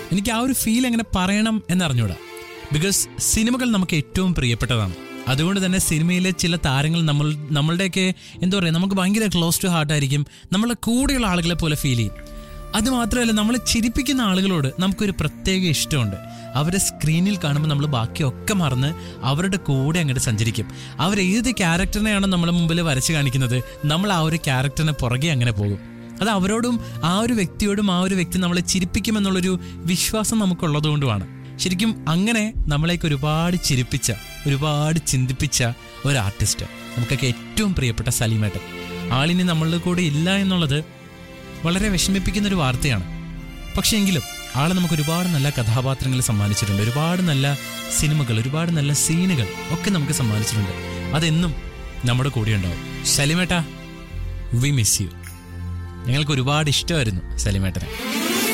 എനിക്ക് ആ ഒരു ഫീൽ എങ്ങനെ പറയണം എന്നറിഞ്ഞൂടാ. ബിക്കോസ് സിനിമകൾ നമുക്ക് ഏറ്റവും പ്രിയപ്പെട്ടതാണ്. അതുകൊണ്ട് തന്നെ സിനിമയിലെ ചില താരങ്ങൾ നമ്മളുടെയൊക്കെ എന്താ പറയുക, നമുക്ക് ഭയങ്കര ക്ലോസ് ടു ഹാർട്ടായിരിക്കും. നമ്മളെ കൂടെയുള്ള ആളുകളെ പോലെ ഫീൽ ചെയ്യും. അതുമാത്രമല്ല, നമ്മളെ ചിരിപ്പിക്കുന്ന ആളുകളോട് നമുക്കൊരു പ്രത്യേക ഇഷ്ടമുണ്ട്. അവരെ സ്ക്രീനിൽ കാണുമ്പോൾ നമ്മൾ ബാക്കിയൊക്കെ മറന്ന് അവരുടെ കൂടെ അങ്ങോട്ട് സഞ്ചരിക്കും. അവരേത് ക്യാരക്ടറിനെയാണോ നമ്മളെ മുമ്പിൽ വരച്ച് കാണിക്കുന്നത്, നമ്മൾ ആ ഒരു ക്യാരക്ടറിനെ പുറകെ അങ്ങനെ പോകും. അത് അവരോടും ആ ഒരു വ്യക്തിയോടും ആ ഒരു വ്യക്തി നമ്മളെ ചിരിപ്പിക്കുമെന്നുള്ളൊരു വിശ്വാസം നമുക്കുള്ളതുകൊണ്ടുമാണ്. ശരിക്കും അങ്ങനെ നമ്മളേക്ക് ഒരുപാട് ചിരിപ്പിച്ച, ഒരുപാട് ചിന്തിപ്പിച്ച ഒരു ആർട്ടിസ്റ്റ്, നമുക്കൊക്കെ ഏറ്റവും പ്രിയപ്പെട്ട സലീമേട്ടൻ. ആളിനി നമ്മളുടെ കൂടെ ഇല്ല എന്നുള്ളത് വളരെ വിഷമിപ്പിക്കുന്നൊരു വാർത്തയാണ്. പക്ഷേ എങ്കിലും ആൾ നമുക്ക് ഒരുപാട് നല്ല കഥാപാത്രങ്ങൾ സമ്മാനിച്ചിട്ടുണ്ട്. ഒരുപാട് നല്ല സിനിമകൾ, ഒരുപാട് നല്ല സീനുകൾ ഒക്കെ നമുക്ക് സമ്മാനിച്ചിട്ടുണ്ട്. അതെന്നും നമ്മുടെ കൂടെ ഉണ്ടാവും. സലീമേട്ടാ, വി മിസ് യു. ഞങ്ങൾക്ക് ഒരുപാട് ഇഷ്ടമായിരുന്നു സലീമേട്ടനെ.